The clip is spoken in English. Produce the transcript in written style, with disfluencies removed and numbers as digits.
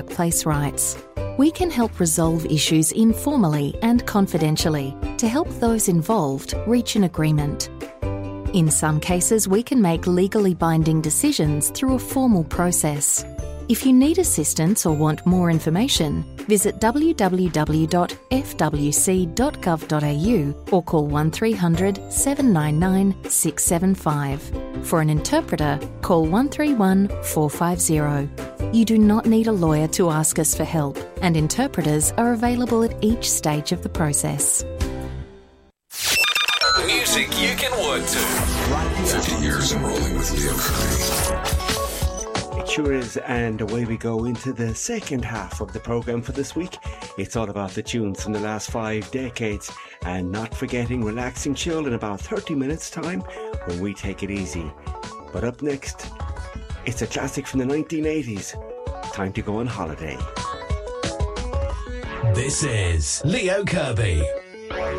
workplace rights. We can help resolve issues informally and confidentially to help those involved reach an agreement. In some cases, we can make legally binding decisions through a formal process. If you need assistance or want more information, visit www.fwc.gov.au or call 1300 799 675. For an interpreter, call 131 450. You do not need a lawyer to ask us for help, and interpreters are available at each stage of the process. Music you can work to. 50 years and rolling with Leo Kirby. It sure is, and away we go into the second half of the programme for this week. It's all about the tunes from the last 5 decades, and not forgetting relaxing chill in about 30 minutes time when we take it easy. But up next, it's a classic from the 1980s. Time to go on holiday. This is Leo Kirby.